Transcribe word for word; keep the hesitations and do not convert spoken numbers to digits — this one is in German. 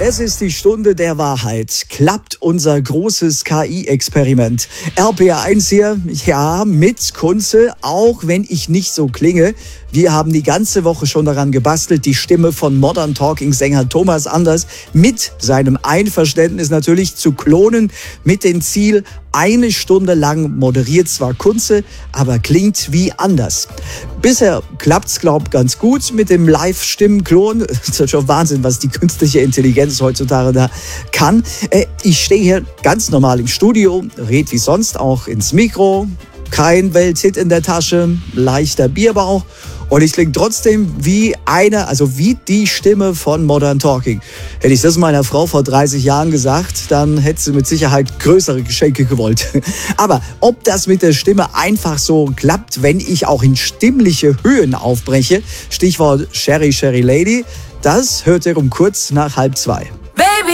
Es ist die Stunde der Wahrheit. Klappt unser großes K I-Experiment. R P R eins hier, ja, mit Kunze, auch wenn ich nicht so klinge. Wir haben die ganze Woche schon daran gebastelt, die Stimme von Modern Talking-Sänger Thomas Anders mit seinem Einverständnis natürlich zu klonen, mit dem Ziel, eine Stunde lang moderiert zwar Kunze, aber klingt wie Anders. Bisher klappt's, glaub, ganz gut mit dem Live-Stimmenklon. Das ist schon Wahnsinn, was die künstliche Intelligenz heutzutage da kann. Äh, ich stehe hier ganz normal im Studio, red wie sonst auch ins Mikro, kein Welthit in der Tasche, leichter Bierbauch. Und ich klinge trotzdem wie eine, also wie die Stimme von Modern Talking. Hätte ich das meiner Frau vor dreißig Jahren gesagt, dann hätte sie mit Sicherheit größere Geschenke gewollt. Aber ob das mit der Stimme einfach so klappt, wenn ich auch in stimmliche Höhen aufbreche, Stichwort Sherry Sherry Lady, das hört ihr um kurz nach halb zwei.